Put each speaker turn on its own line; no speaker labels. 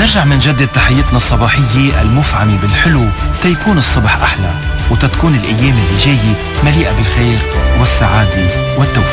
منرجع منجدد تحيتنا الصباحية المفعمة بالحلو تيكون الصبح أحلى وتتكون الأيام اللي جاية مليئة بالخير والسعادة والتوفيق.